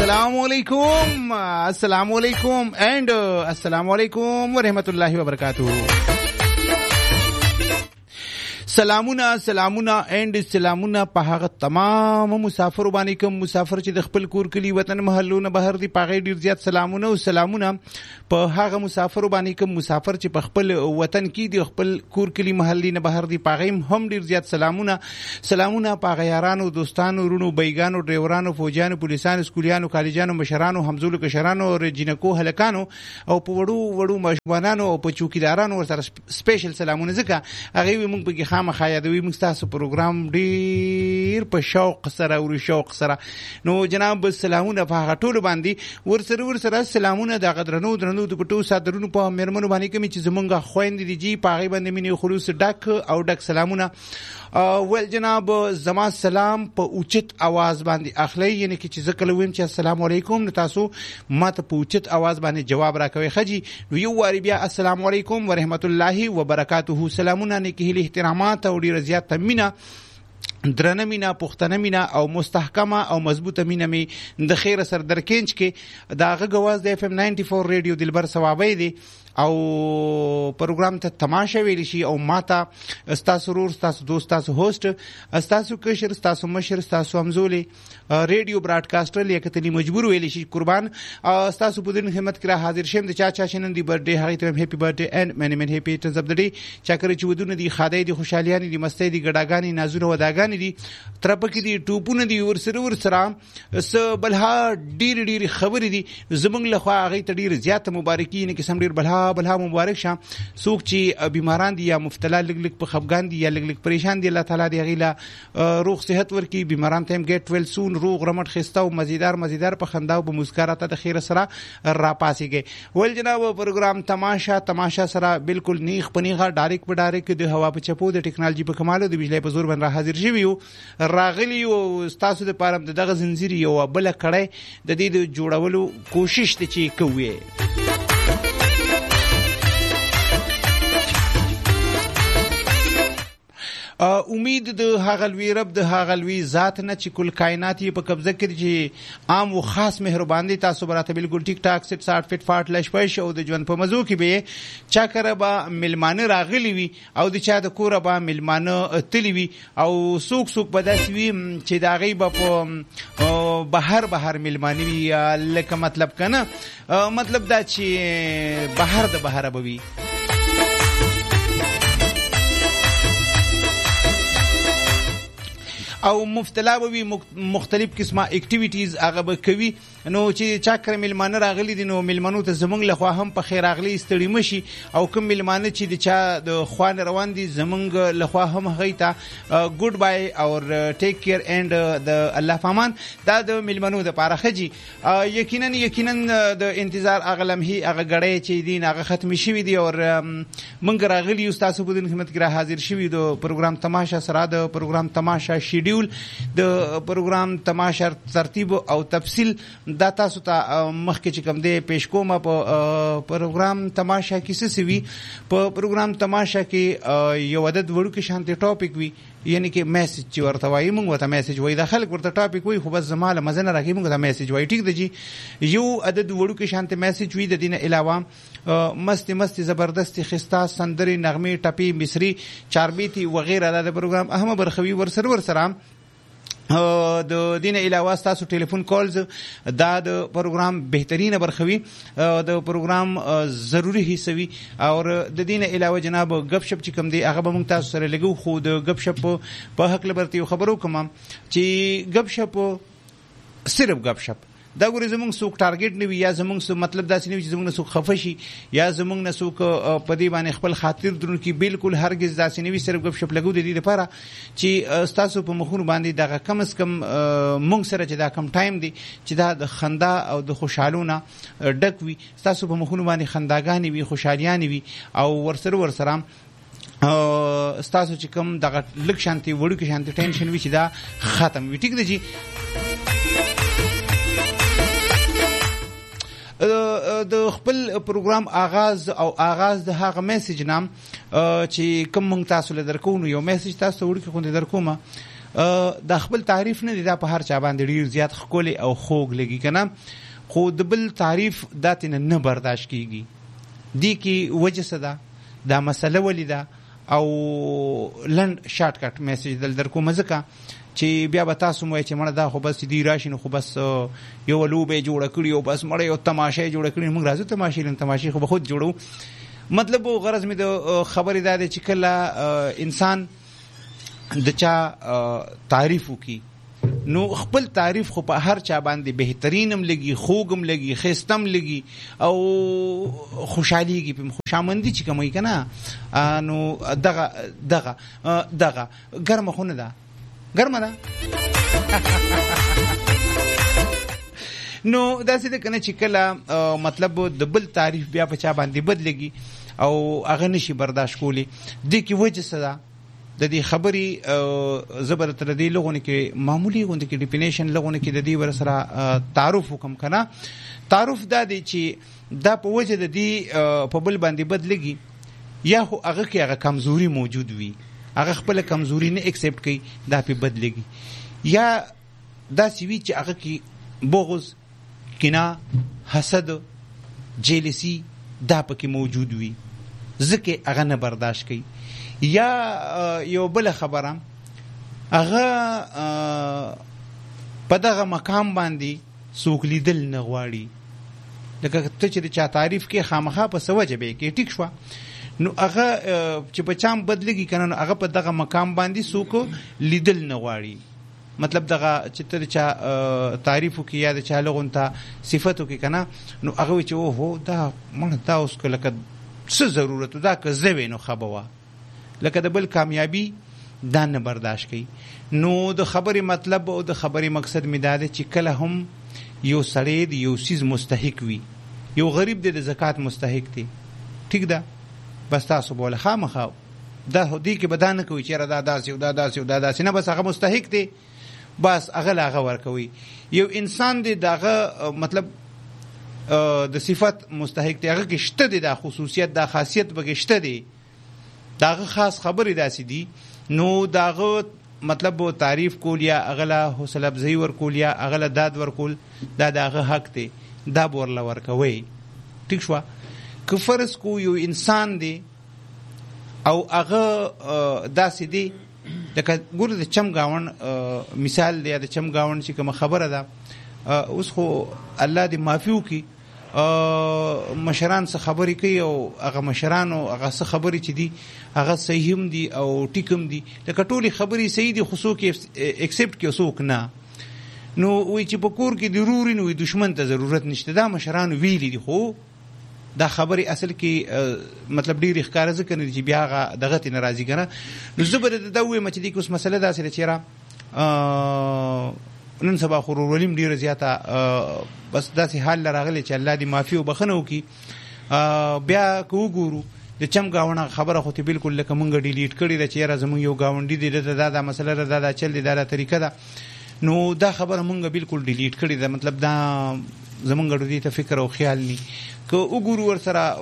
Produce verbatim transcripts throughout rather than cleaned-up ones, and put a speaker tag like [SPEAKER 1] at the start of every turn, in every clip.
[SPEAKER 1] Assalamu alaikum, assalamu alaikum and uh, assalamu alaikum wa rahmatullahi wa barakatuh. سلامونه سلامونه اند سلامونه په هغه تمام مسافر باندې کوم مسافر چې د خپل کور کلی وطن محلونه بهر دی پاغې ډیر زیات سلامونه او سلامونه په هغه مسافر باندې کوم مسافر چې په خپل وطن کې دی خپل کور کلی محلي نه بهر دی پاغې هم ډیر زیات سلامونه سلامونه پاغې یارانو دوستانو رونو بیګانو ډرایورانو فوجانو پولیسانو سکولیانو کالجانو مشرانو همزولو کشرانو او جنکو هلکانو او په وړو وړو مشوانانو او په چوکیدارانو سره سپیشل سلامونه ځکه هغه موږ په خامخا یادوي موږ تاسو پروګرام ډیر په شوق سره او شوق سره نو جناب سلامونه په هغه ټول باندې ورسره ورسره سلامونه د غدرنو درنو د پټو صدرونو په مرمنو باندې کوم چې زمونږه خويند دي جی په هغه باندې مینه خلوص ډک او ډک سلامونه ول جناب زما سلام په اوچت आवाज باندې اخلي یعنی چې ذکر ویم چې السلام علیکم نو تاسو ماته په اوچت आवाज باندې جواب راکوي خجی نو یو واری بیا السلام علیکم ورحمت الله وبرکاته سلامونه نه کې احترامات او ډیر زیات مینا درنه مینا پختنه مینا او مستحکمه او مضبوطه مینا می د خیر سر درکینچ کې داغه غواز د اف ام ناینټي فور ریډیو دلبر ثوابي دي او پروګرام ته تماشا ویل شي او ماته استاسو رور استاسو دوست استاسو هوست استاسو کشر استاسو مشر استاسو همزولي ریډیو براډکاسټر لیکتلی مجبور ویل شي قربان استاسو په دې همت کرا حاضر شم د چا چا شنن دی برډي هغه ته هپی برډي اند مانی مانی هپی ټز اف د ډے چاکر چې ودونه دی خدای دی خوشاليان دي مستی دي ګډاګانی نازونه وداګانی دي ترپکی دي ټوپونه دي ورسره ورسره س بلها ډیر ډیر خبرې دي زمنګ لخوا هغه ته ډیر زیات مبارکي نه قسم ډیر بلها بلها مبارک شه څوک چې بیماران دي یا مبتلا لګ لګ په خفګان دي یا لګ لګ پریشان دي الله تعالی دی غیلا روغ صحت ورکی بیماران ته گیټ ویل سون روغ رمټ خسته او مزیدار مزیدار په خندا او په مسکراته د خیر سره را پاسيږي ول جناب پروګرام تماشا تماشا سره بالکل نیخ پنیغه ډایرک په ډایرک د هوا په چپو د ټکنالوژي په کمال د بجلی په زور باندې حاضر شوی یو راغلی او تاسو د پاره دغه زنجیر یو بل کړه د دې د جوړولو کوشش ته چی کوي امید د هغلوی رب د هغلوی ذات نه چې کل کائنات په قبضه کې چې عام او خاص مهربان دي تاسو براته بالکل ټیک ټاک سټ ساठ فټ فاټ لش پښ او د ژوند په مزو کې به چا کربا ملمانه راغلی وي او د چا د کور به ملمانه تلی وي او سوق سوق بداسوي چې دا غي په بهر بهر ملمانه وي لکه مطلب کنه مطلب دا چې بهر د بهر بوي او مفتلا به مختلف قسمه اکټیویټیز هغه به کوي نو چې چا کړ ملمانه راغلي دي نو ملمنو ته زمنګ له خوا هم په خیر راغلي استړي مشي او کوم ملمانه چې د چا د خوان روان دي زمنګ له خوا هم غیتا ګډ بای او ټیک کیر اند د الله فامان دا د ملمنو د پاره خجی یقینا یقینا د انتظار اغلم هي هغه غړې چې دین هغه ختم شي دي او منګ راغلي استاد په دې خدمت کې حاضر شوی د پروګرام تماشا سره د پروګرام تماشا شیډ د پروګرام تماشا ترتیب او تفصیل دا تاسو ته مخکې چې کوم دی پیش کوم په پروګرام تماشا کې څه سوي په پروګرام تماشا کې یو عدد وړو کې شانتي ټاپک وي یعنی کې میسج چې ورته وایي موږ ورته میسج وایي د خلک ورته ټاپک وایي خو بس زماله مزنه راکې موږ ته میسج وایي ټیک دی جی یو عدد وړو کې شانتي میسج وي د دینه علاوه مست مست زبردست خستا سندري نغمه ټپي مصری چاربيتي وغيرها د پروګرام اهم برخوي ورسره ورسره د دین علاوه تاسو ټلیفون کالز دا د پروګرام بهترینه برخوي د پروګرام ضروری حصوي او د دین علاوه جناب غب شپ چې کوم دی هغه به مونږ تاسو سره لګو خو د غب شپ په حق لبرتي خبرو کوم چې غب شپ صرف غب شپ دا ګورې زمونږ څوک ټارګټ نه وي یا زمونږ څه مطلب داسې نه وي چې زمونږ نه څوک خفه شي یا زمونږ نه څوک په دې باندې خپل خاطر درون کې بالکل هرګز داسې نه وي صرف ګپ شپ لګو د دې لپاره چې ستاسو په مخونو باندې دغه کم از کم مونږ سره چې دا کم ټایم دی چې دا د خندا او د خوشحالونه ډک وي ستاسو په مخونو باندې خنداګانې وي خوشحالیانې وي او ورسره ورسره او ستاسو چې کوم دغه لک شانتي وړو کې شانتي ټینشن وي چې دا ختم وي ټیک دی جی د خپل پروګرام آغاز او آغاز د هغه میسج نام چې کوم مونږ تاسو له درکو نو یو میسج تاسو ورکو خو درکوم دا خپل تعریف نه دی، دا په هر چا باندې ډیر زیات ښکلی او خوږ لګي کنه، خو د بل تعریف دا تینه نه برداشت کیږي. دی کې وجه څه ده، دا مسله ولې ده، او لنډ شارټ کټ میسج دل در کوم ځکه چې بیا به تاسو مو چې مړه دا خو بس دی راشي نو خو بس یو لوبه جوړه کړی او بس مړه یو تماشه جوړه کړی، موږ راځو تماشې لن تماشې خو به خود جوړو. مطلب او غرض مې د خبرې دا دی چې کله انسان د چا تعریف وکي نو خپل تعریف خو په هر چا باندې بهترینم لګي، خوږم لګي، خستم لګي او خوشحاليږي، په خوشامندي چې کومي کنه. نو دغه دغه دغه ګرمه خونه ده، ګرمه ده نو دا څه ده کنه چې کله مطلب د بل تعریف بیا په چا باندې بدلږي او هغه نشي برداشت کولی. د کی وجه څه ده د دې خبرې زبر تر دې لغونه کې معمولی غونډه کې ډیفینیشن لغونه کې د دې ور سره تعارف وکم کنه. تعارف دا دی چې دا په وجه د دې په بل باندې بدلږي یا خو هغه کې هغه کمزوري موجود وي، هغه خپل کمزوري نه اکسپټ کوي، دا په بدلږي، یا دا سوي چې هغه کې بغض، کینه، حسد، جیلسی دا پکې موجود وي، ځکه هغه نه برداشت کوي. یا یو بل خبره هغه په دغه مقام باندې څوک لیدل نه غواړي، لکه ته چې چا تعریف کې خامخا په سوجه به کې ټیک شو نو هغه چې په چام بدلږي کنه نو هغه په دغه مقام باندې څوک لیدل نه غواړي. مطلب دغه چې ته چا تعریفو کې یا د چا لغونته صفاتو کې کنه نو هغه چې او هو دا مونږ تا اوس کله که څه ضرورت دا که زوی نو خبره لکه د بل کامیابی دا نه برداشت کوي. نو د خبرې مطلب او د خبرې مقصد می دا دی چې کله هم یو سړی د یو سیز مستحق وي، یو غریب دی د زکات مستحق دی، ټیک ده، بس تاسو بوله خامخا دا هدي کې بدانه کوي چې را دا داسې او دا داسې او دا داسې نه، بس هغه مستحق دی، بس هغه لاغه ورکوي. یو انسان دی داغه مطلب د صفت مستحق دی، هغه کې شته دی دا خصوصیت دا خاصیت به شته دی، داغه خاص خبرې داسې دي، نو داغه مطلب تعریف کول یا اغلا حوصله افزایی ورکول یا اغلا داد ورکول دا داغه حق دی، دا ورله ورکوي. ټیک شو، که فرض کو یو انسان دی او هغه داسې دی لکه ګوره د چم گاون مثال دی، د چم گاون چې کوم خبره ده اوس خو الله دې معافي وکي مشران څه خبرې کوي او هغه مشران او هغه څه خبرې چې دي هغه صحیح هم دي او ټیکم دي، لکه ټولې خبرې صحیح دي خو څوک اکسپټ کوي څوک نه. نو وایي چې په کور کې ضروري نو دشمن ته ضرورت نشته، دا مشران ویلي دي خو دا خبرې اصل کې مطلب ډېر ښکاره ځکه نه دي چې بیا هغه دغه ته ناراضي کنه. نو زه به دا وایم چې دې کوم مسله داسې ده چې را نن سبا خو ورولیم ډیره زیاته بس داسې حال راغلی چې الله دې معافي او بخنه وکي. بیا کو ګورو د چم گاونه خبره خو ته بالکل لکه مونږ ډیلیټ کړی ده چې یاره زمونږ یو گاونډي دی دا دا مسله ده دا چل دی دا طریقه ده، نو دا خبره مونږ بالکل ډیلیټ کړی ده، مطلب دا زمونږ ډېر ته فکر او خیال ني. که وګورو ور سره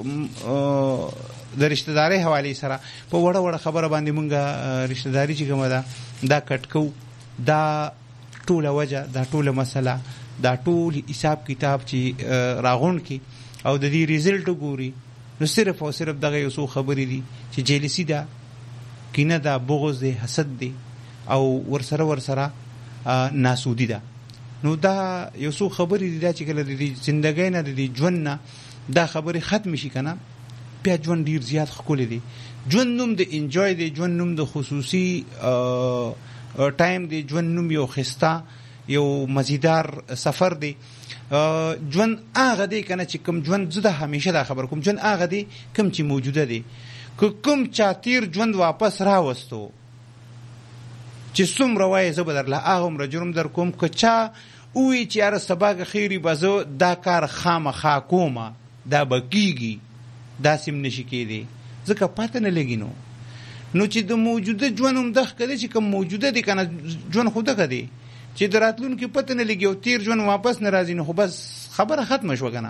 [SPEAKER 1] د رشتہ داري حواله سره په وړه وړه خبره باندې مونږ رشتہ داري چې کومه ده دا کټکو، دا ټوله وجه، دا ټوله مسله، دا ټول حساب کتاب چې راغون کی او د دې ریزلټ ګوري نو صرف او صرف دغه یو څو خبرې دي چې جیلسی ده، کینه ده، بغض ده، حسد ده او ورسره ورسره ناسودی ده. نو دا یو څو خبرې دي دا چې کله د ژوندۍ نه د ژوند نه دا خبرې ختم شي کنه بیا ژوند ډیر زیات ښکلی دی. ژوند نوم د انجوای دی، ژوند نوم د خصوصي ټایم دی، ژوند نوم یو خسته یو مزیدار سفر دی. ژوند هغه دی کنه چې کوم ژوند زه د همیشه دا خبر کوم ژوند هغه دی کوم چې موجوده دی. که کوم چا تیر ژوند واپس راوستو چې څومره وایي زه به درله هغومره جرم در کوم، که چا ووایي چې یاره سبا خیري به زه دا کار خامخا کومه دا به کېږي، داسې هم نشي کېدی ځکه پاته نه لګي. نو نو چې د موجوده ژوند هم دغه دی چې کوم موجوده دی کنه ژوند خو دغه دی چې د راتلونکي پته نه لګي او تیر ژوند واپس نه راځي، نو خو بس خبره ختمه شوه کنه.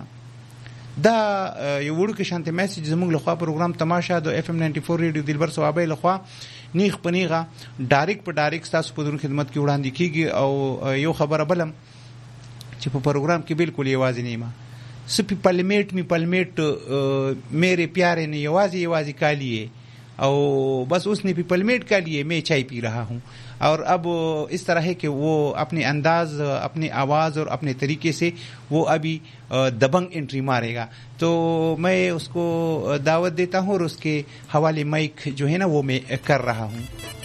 [SPEAKER 1] دا یو وړوکی شانتې میسج زموږ لخوا پروګرام تماشا د اف ام ناینټي فور ریډیو دلبر صوابۍ لخوا نیغ پنیغه ډایرکټ په ډایرکټ تاسو په درو خدمت کې وړاندې کیږي او یو خبره بلم چې په پروګرام کې بالکل یوازې نیمه سپی پارلیمنٹ می پارلیمنٹ میرے پیارے نے یوازی یوازی کا لیے او بس اس نے بھی پارلیمنٹ کا لیے میں چائے پی رہا ہوں اور اب اس طرح ہے کہ وہ اپنے انداز اپنے آواز اور اپنے طریقے سے وہ ابھی دبنگ انٹری مارے گا تو میں اس کو دعوت دیتا ہوں اور اس کے حوالے مائک جو ہے نا وہ میں کر رہا ہوں.